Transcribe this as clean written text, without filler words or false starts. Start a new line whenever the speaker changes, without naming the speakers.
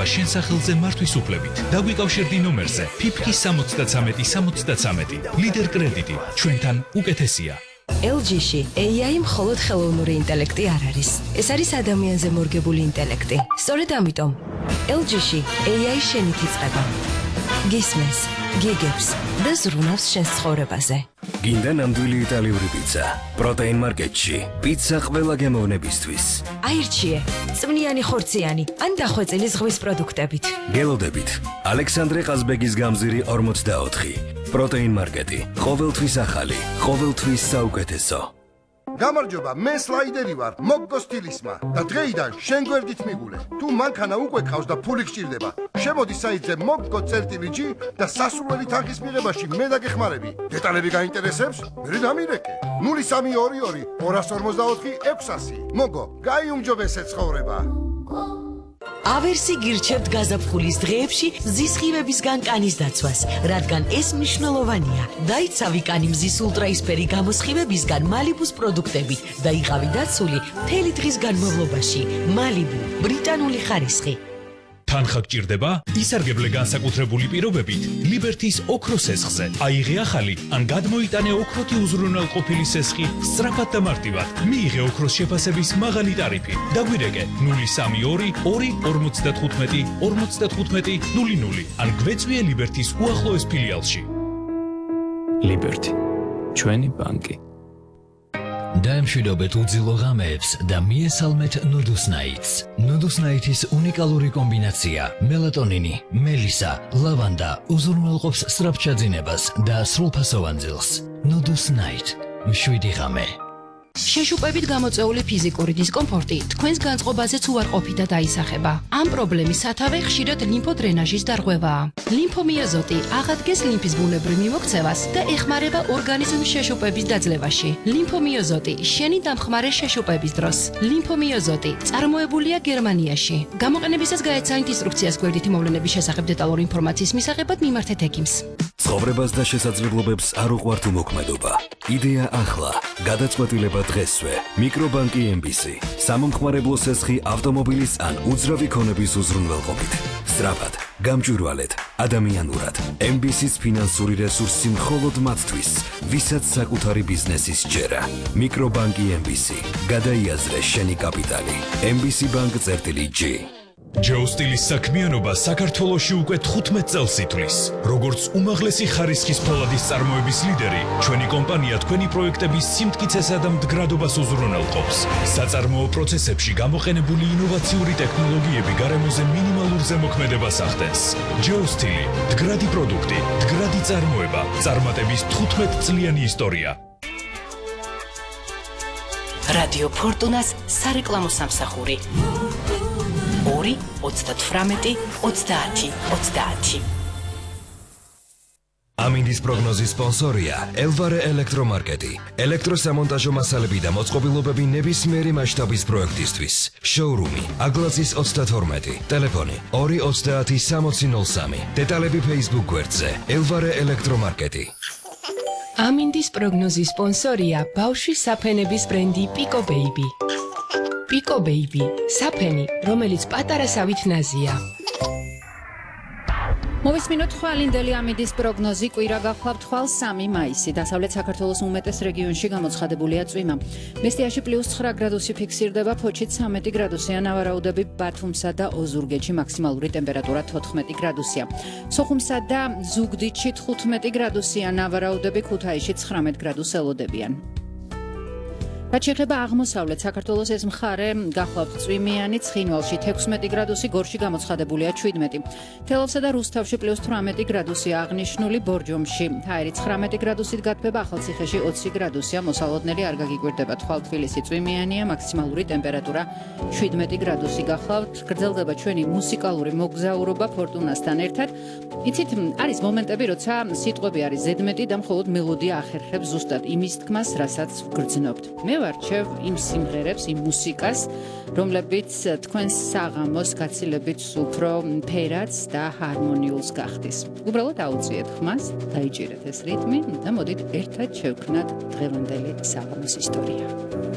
იგეგმება შენ სახელზე მართვის უფლებით. დაგვიკავშირდი ნომერზე ფიფკი 73 ლიდერ კრედიტი ჩვენთან უკეთესია.
LG-ში AI მხოლოდ ხელოვნური ინტელექტი არ არის. ეს არის ადამიანზე მორგებული ინტელექტი. სწორედ ამიტომ LG-ში AI შენით იწყება. გისმენს, გიგებს და ზრუნავს შენს ცხოვრებაზე.
გინდა ნამდვილი იტალიური პიცა. პროტეინ მარკეტში პიცა ყველა გემოვნებისთვის.
აირჩიე წვნიანი ხორციანი ან დახვეწილი ზღვის პროდუქტებით.
გელოდებით ალექსანდრე ყაზბეგის გამზირი 44. პროტეინ მარკეტი. ყოველთვის ახალი, ყოველთვის საუკეთესო.
გამარჯობა, მე სლაიდერი ვარ, მოგგო სტილისმა და დღეიდან შენ გვერდით მიგულე. თუ მანქანა უკვე ქავს და ფული გჭირდება, შემოდი საიტზე moggo.g და სასურველი თანხის მიღებაში მე დაგეხმარები. დეტალები გაინტერესებს? მე დამირეკე. 0322 254 600. მოგო, გაიუმჯობესე ცხოვრება.
ავერსი გირჩევთ გაზაფხულის დღეებში მზის ხივებისგან კანის დაცვას, რადგან ეს მნიშვნელოვანია. დაიცავი კანი მზის ულტრაისფერი გამოსხივებისგან მალიბუს პროდუქტებით და იყავი დაცული მთელი დღის განმავლობაში. მალიბუ, ბრიტანული ხარისხი.
თანხა გჭირდება? ისარგებლე განსაკუთრებული პირობებით ლიბერთის ოქროს სესხზე. აიღე ახალი ან გადმოიტანე ოქროთი უზრუნველყოფილი სესხი სწრაფად და მარტივად. მიიღე ოქროს შეფასების მაღალი ტარიფი. დაგვირეკე 032 2 55 00 ან გვეწვიე ლიბერთის უახლოეს ფილიალში.
ლიბერთი, ჩვენი ბანკი.
დაემშვიდობეთ უძილო ღამეებს და მიესალმეთ ნუდუსნაიტს. ნუდუსნაიტის უნიკალური კომბინაცია მელატონინი, მელისა, ლავანდა უზრუნველყოფს სწრაფჩაძინებას და სრულფასოვან ძილს. ნუდუსნაიტ, მშვიდი ღამე.
შეშუპებით გამოწვეული ფიზიკური დისკომფორტი თქვენს განწყობაზეც უარყოფით და დაისახება. ამ პრობლემის სათავე ხშირად ლიმფოდრენაჟის დარღვევაა. ლიმფომიოზოტი აღადგენს ლიმფის ბუნებრივ მიმოქცევას და ეხმარება ორგანიზმის შეშუპების დაძლევაში. ლიმფომიოზოტი შენი დამხმარე შეშუპების დროს. ლიმფომიოზოტი წარმოებულია გერმანიაში. გამოყენებისას გაეცანით ინსტრუქციას გვერდითი მოვლენების შესახებ დეტალური ინფორმაციის მისაღებად მიმართეთ ექიმს.
ცხოვრებას და შესაძლებლობებს არ უყვართ უმოქმედობა. იდეა ახლა, გადაწყვეტილება დღესვე. მიკრობანკი MBC. სამომხმარებლო სესხი ავტომობილის ან უძრავი ქონების უზრუნველყოფით. სწრაფად, გამჭვირვალედ, ადამიანურად. MBC-ს ფინანსური რესურსი მხოლოდ მათთვის, ვისაც საკუთარი ბიზნესის ჯერა. მიკრობანკი MBC. გადაიაზრე შენი კაპიტალი. MBC Bank-G.
ჯეოსტილის საქმიანობა საქართველოში უკვე 15 წელს ითვლის. როგორც უმაღლესი ხარისხის ფოლადის წარმოების ლიდერი, ჩვენი კომპანია თქვენი პროექტების სიმტკიცესა და მდგრადობას უზრუნველყოფს. საწარმოო პროცესებში გამოყენებული ინოვაციური ტექნოლოგიები გარემოზე მინიმალურ ზემოქმედებას ახდენს. ჯეოსტილი, მდგრადი პროდუქტი, მდგრადი წარმოება, წარმატების 15 წლიანი ისტორია.
რადიო ფორტუნას სარეკლამო სამსახური. 2 38 30 30.
ამინდის პროგნოზის სპონსორია ელვარე ელექტრომარკეტი. ელექტროსამონტაჟო მასალები და მოწყობილობები ნებისმიერი მასშტაბის პროექტისთვის. შოურუმი აგლაზის 32. ტელეფონი 230 6003. დეტალები Facebook გვერდზე ელვარე ელექტრომარკეტი.
ამინდის პროგნოზის სპონსორია ბავშვის საფენების ბრენდი Pico Baby. Pico Baby, საფენი, რომელიც პატარასავით ნაზია.
მოვისმინოთ ხვალინდელი ამინდის პროგნოზი. კვირა გახლავთ ხვალ 3 მაისი. დასავლეთ საქართველოს უმეტეს რეგიონში გამოცხადებულია წვიმა. მესტიაში +9 გრადუსი ფიქსირდება, ფოჩით 13 გრადუსია, ნავარაუდები ბათუმსა და ოზურგეთში მაქსიმალური ტემპერატურა 14 გრადუსია. სოხუმსა და ზუგდიდში 15 გრადუსია, ნავარაუდები ქუთაისში 19 გრადუსს ელოდებიან. რაც შეეხება აღმოსავლეთ საქართველოს, ეს მხარე გახლავთ წვიმიანი, ცხინვალში 16 გრადუსი, გორში გამოცხადებულია 17. თელავსა და რუსთავში +18 გრადუსია აღნიშნული, ბორჯომში ჰაერი 19 გრადუსით გათბება, ახალციხეში 20 გრადუსია, მოსალოდნელი არ გაგიკვირდება, თვალ თბილისი წვიმიანია, მაქსიმალური ტემპერატურა 17 გრადუსი გახლავთ. გრძელდება ჩვენი მუსიკალური მოგზაურობა ფორტუნასთან ერთად. იცით, არის მომენტები, როცა სიტყვები არის ზედმეტი და მხოლოდ მელოდია ახერხებს ზუსტად იმის თქმას, რასაც გრძნობთ. მე ვარჩევ იმ სიმღერებს, იმ მუსიკას, რომლებიც თქვენს საღამოს გაცილებით უფრო ფერადს და ჰარმონიულს გახდის. უბრალოდ აუწიეთ ხმას, დაიჭირეთ ეს რიტმი და მოდით ერთად შევქმნათ დღევანდელი საღამოს ისტორია.